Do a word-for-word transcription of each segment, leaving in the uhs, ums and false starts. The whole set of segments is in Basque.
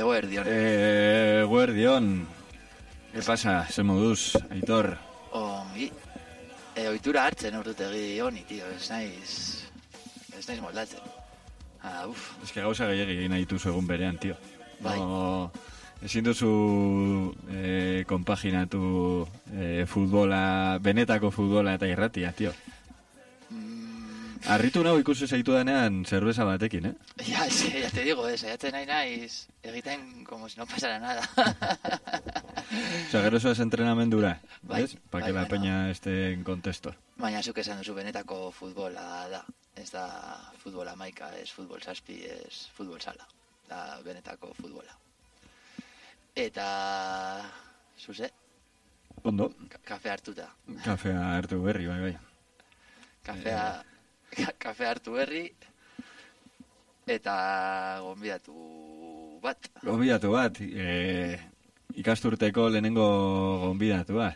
Eguerdion. Eguerdion. ¿Qué pasa? Se moduz, Aitor. Ongi. E, oitura hartzen urtutegi honi, tío. Ez naiz... Ez naiz moldatzen. Ah, uf. Ez que gauza gehiagi egin nahi dituzu egun berean, tío. Bai. No, ezin duzu eh, konpaginatu eh, futbola, benetako futbola eta irratia, tío. Arritu nahu ikusi zaitu denean zerbeza batekin, eh? Ya, sí, ya te digo, eh, saiatzen nahi naiz, egiten como si no pasara nada. Osa, gero zoaz entrenamendura, Bai, ¿ves? Pa bai, que la bueno. peña esté en contexto. Baina zuk esan duzu benetako futbola da. Ez da futbola maika, ez futbol zazpi, ez futbol sala. Da benetako futbola. Eta... Zuze? Ondo, Ka- Kafe hartuta. kafea hartu berri, bai, bai. Kafea... ka- Kafe hartu berri... Eta gonbidatu bat. Gonbidatu bat, e, ikasturteko lehenengo gonbidatua.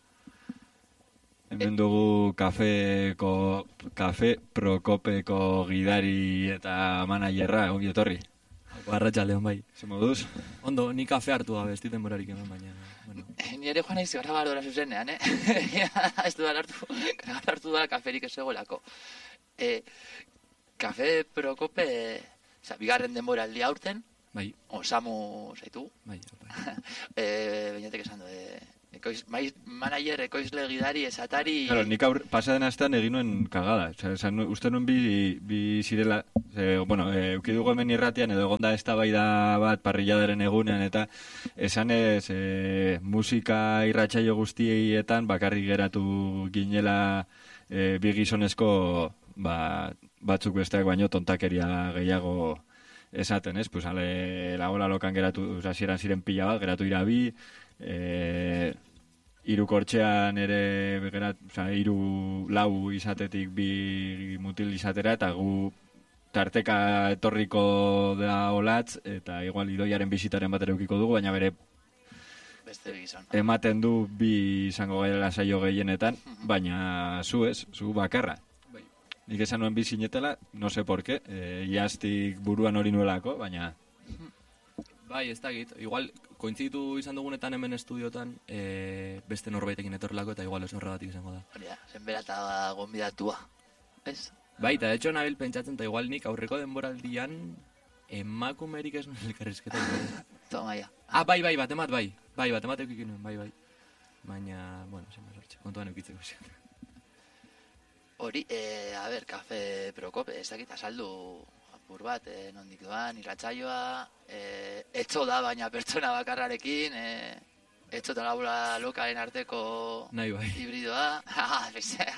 Hemen dugu kafeko, kafe prokopeko gidari eta managerra, ongi etorri. Arratsaldeon bai. Ze moduz? Ondo, ni kafe hartu gabe, ez dit denborarik eman, baina... Bueno. Ni ere joan naiz grabadora zuzenean, eh? Ez dudan hartu, hartu da kaferik ez egolako. E, kafe prokope, oza, bigarren denboraldi aurten, Bai, osamu zaitu, bai, bai. e, bainatek esan du, e, ekoiz, maiz, manager, ekoizle gidari, esatari... Claro, nik aur, pasaden astean egin nuen kagada. Osa, esan, uste nuen bi, bi zirela, e, bueno, e, eukidugu hemen irratian, edo egonda eztabaida bat parrilladaren egunean, eta esan ez, e, musika irratsaio guztietan bakarrik geratu ginela e, bi gizonezko, ba, batzuk besteak baino tontakeria gehiago esaten, ez? Pues, ale, la ola lokan geratu, hasieran ziren pila bat, geratu ira bi, e, hiru kortxean ere gerat, oza, hiru lau izatetik bi mutil izatera, eta gu tarteka etorriko da olatz, eta igual idoiaren bisitaren bat ere eukiko dugu, baina bere Beste gizon. ematen du bi izango gaila saio gehienetan, baina zu ez, zu bakarra. Nik esan nuen bi zinetela, no sé por qué, e, iaztik buruan hori nuelako, baina... Bai, ez dakit. Igual, kointzitu izan dugunetan hemen estudiotan, e, beste norbaitekin etorrelako, eta igual ez horregatik izango da. Hori da, zenbera eta gonbidatua. Ez? Bai, eta de hecho nabil pentsatzen, eta igual nik aurreko denboraldian emakumerik ez nuen elkarrizketa. Toma ya. Ah, bai, bai, bat emat, bai. Bai, bat emat eukik nuen, bai, bai. Baina, bueno, zen sortxe, kontuan eukitzeko zen. Hori, e, a ber, kafe prokope, ez dakit azaldu apur bat, e, nondik doan, irratsaioa, e, etxo da, baina pertsona bakarrarekin, e, etxo eta labura lokaren arteko Nahi bai. hibridoa. Ah, beste.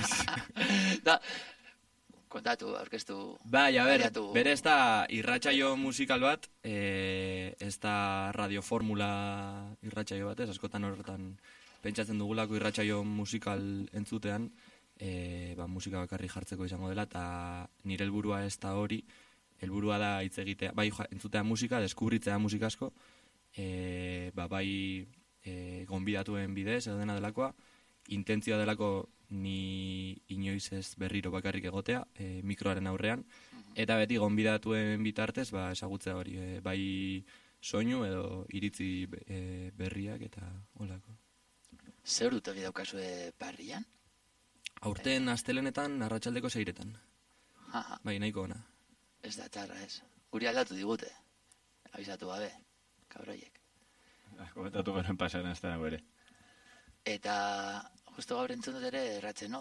Da, kontatu, aurkeztu. Bai, a ber, baliatu. bere ez da irratsaio musikal bat, e, ez da radioformula irratsaio bat, ez, askotan horretan pentsatzen dugulako irratsaio musikal entzutean, e, ba, musika bakarrik jartzeko izango dela, eta nire helburua ez da hori, helburua da hitz egitea, bai, ja, entzutea musika, deskubritzea musika asko, e, ba, bai e, gonbidatuen bidez, edo dena delakoa, intentzioa delako ni inoiz ez berriro bakarrik egotea, e, mikroaren aurrean, eta beti gonbidatuen bitartez, ba, ezagutzea hori, e, bai soinu edo iritzi e, berriak eta holako. Zer urtegi daukazue parrian? Aurten astelenetan arratsaldeko seiretan. Haha, Bai, nahiko ona. ez da txarra ez. Guri aldatu digute. Abizatu gabe, kabroiek. Komentatu garen pasan hasta bere. Eta justo gaur entzun dut ere Ratzenov.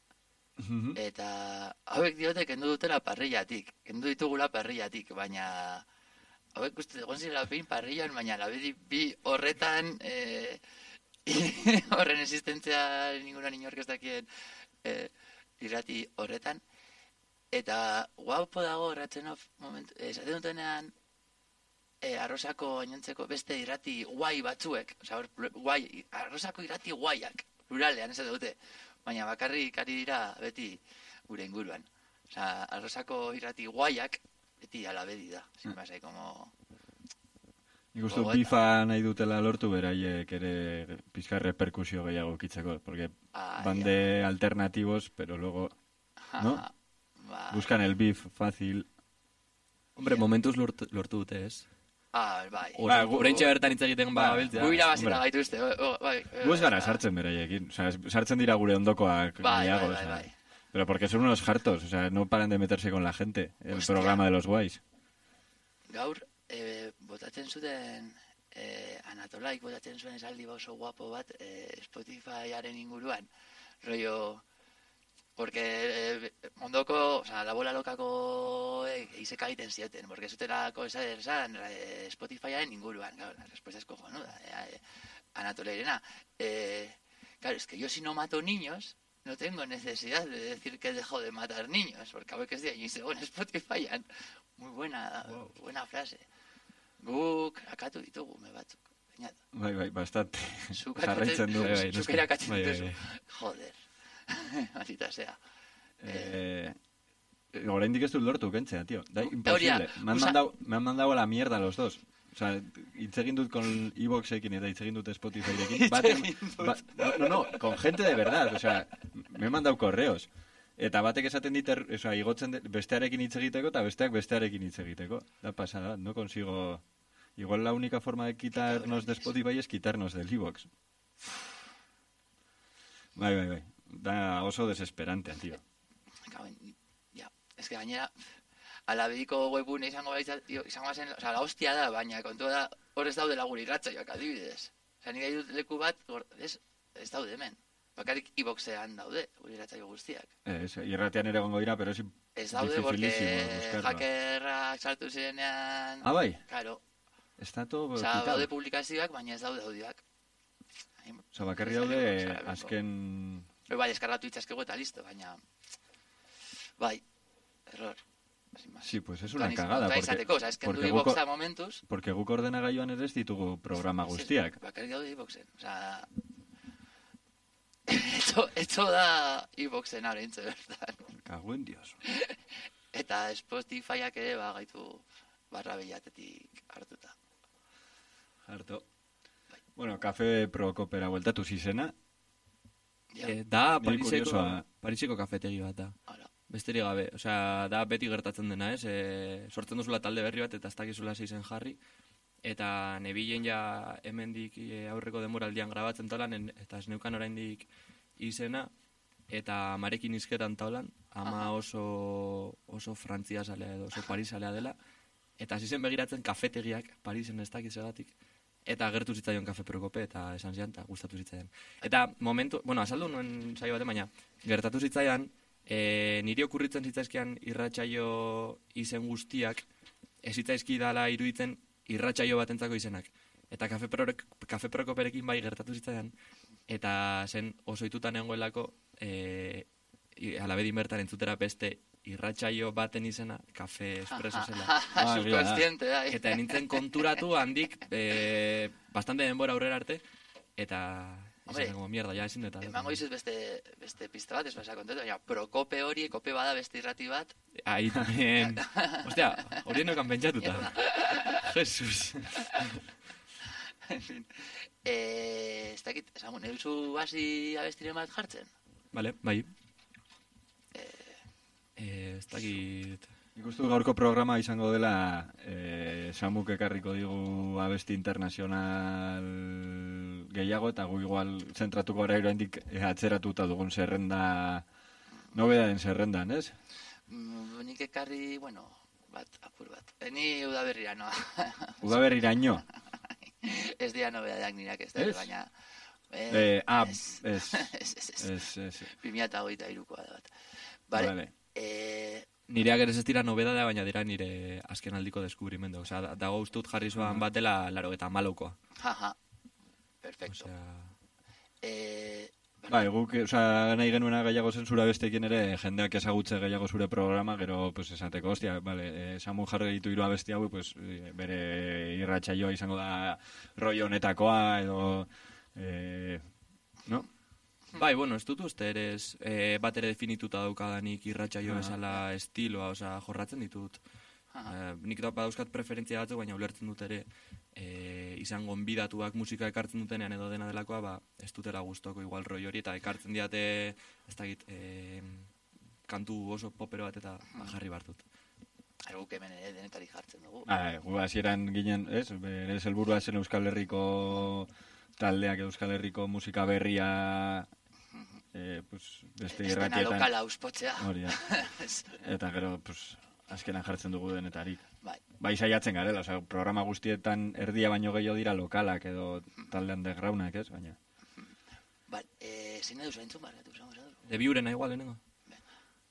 Eta hauek diote kendu dutela parrillatik. Kendu ditugula parrillatik, baina hauek uste egon zirela pein parrillan, baina la bi, bi horretan e, horren existentzia ningunan inork ez dakien e, irrati horretan. Eta guapo dago Ratzenov momentu, esaten dutenean e, arrosako gainontzeko beste irrati guai batzuek, osea, guai, arrosako irrati guaiak, pluralean ez dute, baina bakarrik ari dira beti gure inguruan. Osea, arrosako irrati guaiak beti alabedi da, sin más, hay como... Nik uste dut bifa nahi dutela lortu beraiek ere pizka reperkusio gehiago kitzeko, porque Ah, van ya. de alternativos, pero luego, ¿no? Ba, Buscan el beef fácil. Hombre, Ja. momentuz lortu, lortu dute, ez? Ah, bai. Horreintxe bertan hitz egiten bagabiltzea. Gu irabazita gaituzte. Gu ez gara sartzen beraiekin. O sea, sartzen dira gure ondokoak. Bai, bai, bai, bai. Pero porque son unos hartos. O sea, no paran de meterse con la gente. El Hostia. Programa de los guays. Gaur, eh, botatzen zuten... Eh, Anatolaik botatzen zuen esaldi oso guapo bat eh, Spotifyaren inguruan. Rollo... Porque eh, mondoko, o sea, la bola lokako eh, izeka egiten zioten, porque zuterako esan eh, Spotifyaren inguruan, claro, la respuesta es cojonuda, eh, eh, Anatoleirena. Eh, claro, es que yo si no mato niños, no tengo necesidad de decir que dejo de matar niños, porque a ver que es de allí según Spotify. Muy buena, wow. buena frase. Guk, akatu ditugu, me batzuk. Bai, bai, bastante. Zarraitzen du. Zukera akatzen duzu. Joder. Maldita sea. Eh, oraindik ez dut lortu kentzea, tío. Da imposible. Me han mandado, me han mandado a la mierda los dos. O sea, hitz egin dut con iVooxekin eta hitz egin dut Spotifyrekin. Ba, no, no, con gente de verdad. O sea, me han mandado correos. Eta batek esaten dit, o sea, igotzen de, bestearekin hitz egiteko eta besteak bestearekin hitz egiteko. Da pasada, no consigo... Igual la única forma de quitarnos de Spotify es quitarnos del iVoox. Bai, bai, bai. Da oso desesperante, tío. Ja, es que gainera, alabediko webune izango baita, izango zen, o sea, la hostia da, baina kontua da, hor ez daude laguri irratzaioak adibidez. O sea, nire dut leku bat, ez, ez daude hemen. Bakarik iBoxean daude, guri irratzaio guztiak. Ez, irratian ere gongo dira, pero es ez daude, porque hackerrak sartu zirenean... Ah, bai? Claro. Está todo o sea, quitado. Daude publikazioak, baina ez daude audioak. O sea, bakarri daude azken... Bai, eskarratu itzazkego eta listo, baina... Bai, error. Sí, pues es una cagada. Porque, izateko, o sea, es que porque, guk, momentuz, porque guk ordenagailuan ere ez ditugu programa guztiak. Bakarri daude iBoxen. O sea... Eto, eto da iBoxen araintze bertan. Kago en Dios. Eta Spotifyak ere ba, gaitu barra behiatetik hartuta. Harto. Bai. Bueno, Kafe Prokopera bueltatu zizena. Ja. Eh, da, Pariseko, Pariseko kafetegi bat da. Hala. Besterik gabe. Osea, da beti gertatzen dena, ez? E, sortzen duzula talde berri bat eta ez dakizula zeizen jarri. Eta nebilen ja hemendik aurreko demoraldian grabatzen talan, eta ez neukan oraindik izena, eta marekin izketan taulan, ama oso, oso Frantzia zalea edo, oso Paris zalea dela, eta zizen begiratzen kafetegiak, Parisen ez dakitzegatik, eta gertu zitzaion Kafe Prokope, eta esan zian, eta gustatu zitzaion. Eta momentu, bueno, azaldu nuen saio bate, baina, gertatu zitzaian, e, niri okurritzen zitzaizkian irratsaio izen guztiak, ez zitzaizki dala iruditzen irratsaio batentzako izenak. Eta Kafe, Pro, Kafe Prokoperekin bai gertatu zitzaian, eta zen oso itutan egongoelako, e, alabedin bertan entzutera beste irratsaio baten izena, Kafe Espresso zela. Subconsciente, da. Eta nintzen konturatu handik, e, bastante denbora aurrera arte, eta... Hombre, como mierda, ya ezin dut. Emango izuz beste, beste pista bat, ez basa kontetu, baina Prokope hori, kope bada beste irrati bat. Ahí también. Ostia, hori enokan pentsatuta. Jesus. En fin. Eh, ez dakit, esango, nebilzu basi abestiren bat jartzen? Vale, bai. Eh, ez dakit... Ikustu gaurko programa izango dela eh, Samuk ekarriko digu abesti internazional gehiago eta gu igual zentratuko gara iroendik eh, atzeratuta dugun zerrenda, nobedaden zerrendan, ez? Mm, nik ekarri, bueno, bat, apur bat. E, ni udaberrira, no? Udaberrira ino? Ez dira nobedadeak nirak ez da, baina... Eh, eh, ah, ez, ez, ez, ez, ez. Bimia eta goita irukoa da bat. Vale, vale. Eh... Nireak ere ez dira nobedadea, baina dira nire azken aldiko deskubrimendu. Osea, dago ustut jarri zuan bat dela laro eta malaukoa. Jaja, perfecto. Osea... Eh... Bai, guk, osea, nahi genuena gehiago zentzura bestekin ere, jendeak ezagutze gehiago zure programa, gero, pues, esateko, hostia, vale, eh, Samu jarri ditu hiru abesti hau, pues, bere irratsaioa izango da roi honetakoa, edo... Eh, no? Bai, bueno, ez dut uste ere eh, bat ere definituta daukadanik irratsaio bezala estiloa, osea, jorratzen ditut. Eh, nik da dauzkat preferentzia batzuk, baina ulertzen dut ere eh, izan gonbidatuak musika ekartzen dutenean edo dena delakoa, ba, ez dutela gustoko igual roi hori, eta ekartzen diate, ez dakit, eh, kantu oso popero bat eta ba, jarri bartut. Guk hemen ere denetari jartzen dugu. Ah, gu hasieran ginen, ez? Bere helburua zen Euskal Herriko taldeak, Euskal Herriko musika berria, eh, pues, beste irratietan. Estena lokala auspotzea. Hori, eta gero, pues, azkenan jartzen dugu denetarik. Bai. Bai saiatzen garela, oza, programa guztietan erdia baino gehiago dira lokalak edo talde undergroundak, ez? Baina. Bai, eh, zein edu zaintzun bargatu, zango, zango. De biurena igual, lehenengo.